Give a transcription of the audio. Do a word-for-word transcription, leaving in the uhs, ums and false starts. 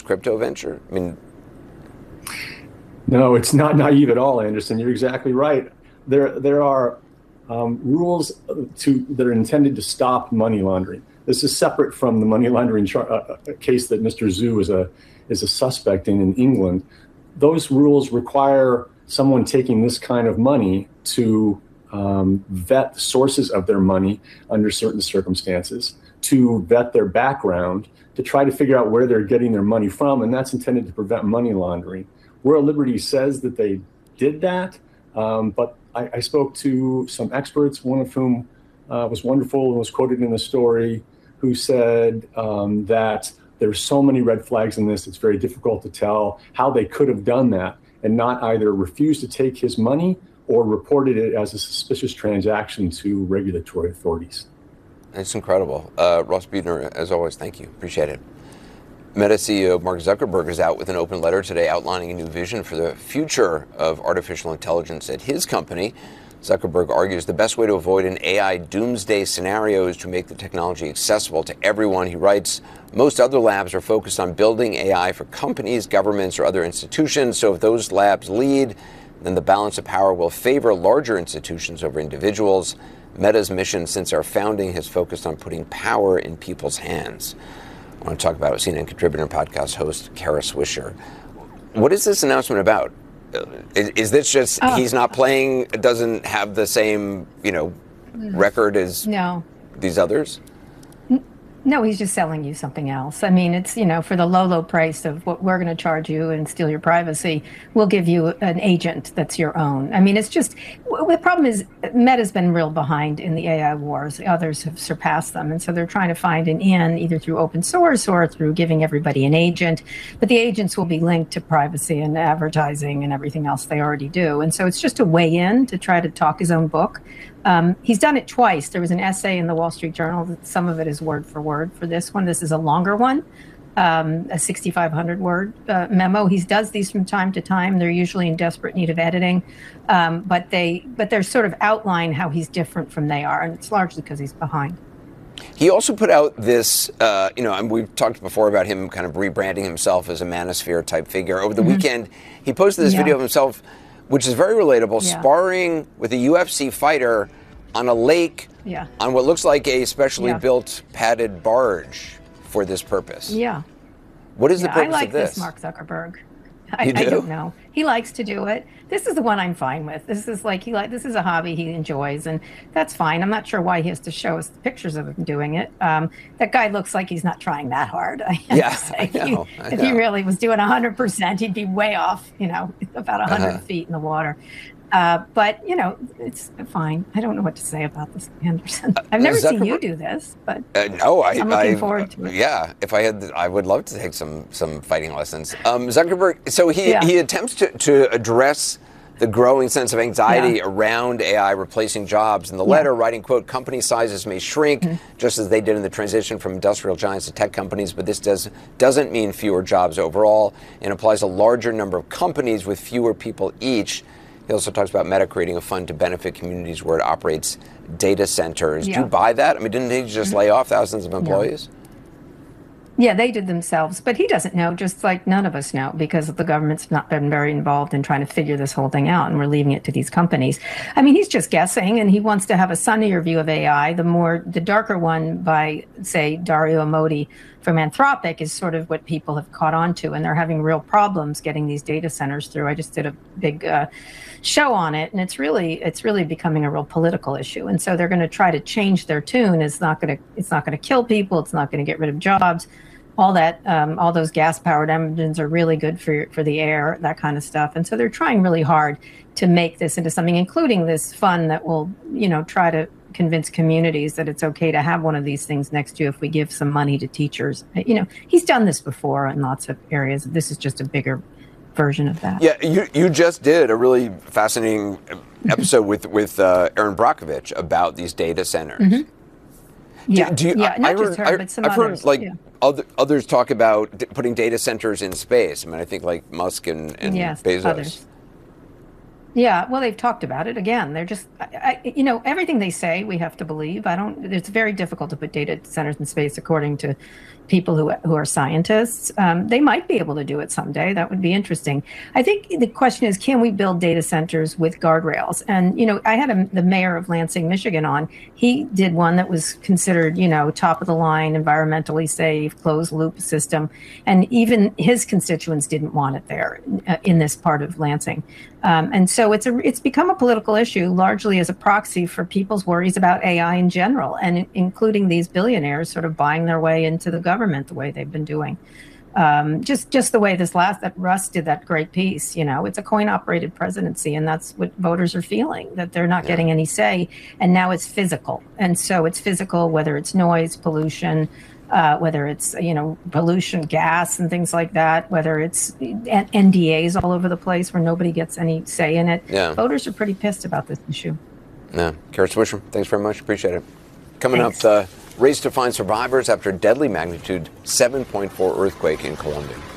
crypto venture? I mean, no, it's not naive at all, Anderson. You're exactly right. There, there are um, rules to that are intended to stop money laundering. This is separate from the money laundering char- uh, case that Mister Zhu is a is a suspect in in England. Those rules require someone taking this kind of money to um, vet the sources of their money under certain circumstances, to vet their background, to try to figure out where they're getting their money from, and that's intended to prevent money laundering. World Liberty says that they did that, um, but I, I spoke to some experts, one of whom uh, was wonderful and was quoted in the story, who said um, that there's so many red flags in this, it's very difficult to tell how they could have done that and not either refused to take his money or reported it as a suspicious transaction to regulatory authorities. It's incredible. Uh, Ross Buettner, as always, thank you. Appreciate it. Meta C E O Mark Zuckerberg is out with an open letter today outlining a new vision for the future of artificial intelligence at his company. Zuckerberg argues the best way to avoid an A I doomsday scenario is to make the technology accessible to everyone. He writes, most other labs are focused on building A I for companies, governments, or other institutions. So if those labs lead, then the balance of power will favor larger institutions over individuals. Meta's mission since our founding has focused on putting power in people's hands. I want to talk about it with C N N contributor and podcast host Kara Swisher. What is this announcement about? Is, is this just oh. he's not playing, doesn't have the same, you know, record as no. these others? No, he's just selling you something else. I mean, it's, you know, for the low, low price of what we're going to charge you and steal your privacy, we'll give you an agent that's your own. I mean, it's just, the problem is Meta's been real behind in the A I wars. Others have surpassed them. And so they're trying to find an in either through open source or through giving everybody an agent. But the agents will be linked to privacy and advertising and everything else they already do. And so it's just a way in to try to talk his own book. Um, he's done it twice. There was an essay in the Wall Street Journal. That some of it is word for word for this one. This is a longer one, um, a sixty-five hundred word uh, memo. He does these from time to time. They're usually in desperate need of editing, um, but they but they're sort of outline how he's different from they are, and it's largely because he's behind. He also put out this, uh, you know, and we've talked before about him kind of rebranding himself as a manosphere type figure. Over the mm-hmm. weekend, he posted this yeah. video of himself, which is very relatable, yeah. sparring with a U F C fighter on a lake yeah. on what looks like a specially yeah. built padded barge for this purpose. Yeah. What is yeah, the purpose I like of this? this Mark Zuckerberg. I, you do? I don't know. He likes to do it. This is the one I'm fine with. This is like he like this is a hobby he enjoys, and that's fine. I'm not sure why he has to show us pictures of him doing it. Um, that guy looks like he's not trying that hard. I have yeah, to say. I know, If, he, I if know. he really was doing one hundred percent, he'd be way off. You know, about one hundred uh-huh. feet in the water. Uh, but, you know, it's fine. I don't know what to say about this, Anderson. I've never Zuckerberg, seen you do this, but uh, no, I, I'm looking I, forward to it. Yeah, if I had, I would love to take some some fighting lessons. Um, Zuckerberg, so he, yeah. he attempts to, to address the growing sense of anxiety yeah. around A I replacing jobs. In the letter, yeah. writing, quote, company sizes may shrink, mm-hmm. just as they did in the transition from industrial giants to tech companies, but this does, doesn't mean fewer jobs overall. It implies a larger number of companies with fewer people each. He also talks about Meta creating a fund to benefit communities where it operates data centers. Yeah. Do you buy that? I mean, didn't he just lay off thousands of employees? Yeah, they did themselves. But he doesn't know, just like none of us know, because the government's not been very involved in trying to figure this whole thing out, and we're leaving it to these companies. I mean, he's just guessing, and he wants to have a sunnier view of A I. The more, the darker one by, say, Dario Amodei from Anthropic is sort of what people have caught on to, and they're having real problems getting these data centers through. I just did a big uh, show on it, and it's really it's really becoming a real political issue. And so they're going to try to change their tune. It's not going to it's not going to kill people. It's not going to get rid of jobs. All that, um, all those gas-powered engines are really good for for the air, that kind of stuff. And so they're trying really hard to make this into something, including this fund that will, you know, try to convince communities that it's okay to have one of these things next to you if we give some money to teachers. You know, he's done this before in lots of areas. This is just a bigger version of that. Yeah, you you just did a really fascinating episode with with uh, Erin Brockovich about these data centers. Mm-hmm. Yeah, do, do you, yeah, not I heard, just her, I, but some I've others. heard like yeah. other, others talk about d- putting data centers in space. I mean, I think like Musk and, and yes, Bezos. Others. Yeah, well, they've talked about it again. They're just, I, I, you know, everything they say we have to believe. I don't. It's very difficult to put data centers in space, according to people who who are scientists. Um, they might be able to do it someday. That would be interesting. I think the question is, can we build data centers with guardrails? And you know, I had a, the mayor of Lansing, Michigan, on. He did one that was considered, you know, top of the line, environmentally safe, closed loop system, and even his constituents didn't want it there uh, in this part of Lansing. Um, and so it's a it's become a political issue, largely as a proxy for people's worries about A I in general, and including these billionaires sort of buying their way into the government the way they've been doing. Um, just just the way this last that Russ did that great piece. You know, it's a coin-operated presidency, and that's what voters are feeling, that they're not yeah. getting any say. And now it's physical, and so it's physical, whether it's noise, pollution. Uh, whether it's, you know, pollution, gas and things like that, whether it's N D As all over the place where nobody gets any say in it. Yeah. Voters are pretty pissed about this issue. Yeah. Kara Swisher, thanks very much. Appreciate it. Coming Thanks. up, the race to find survivors after a deadly magnitude seven point four earthquake in Colombia.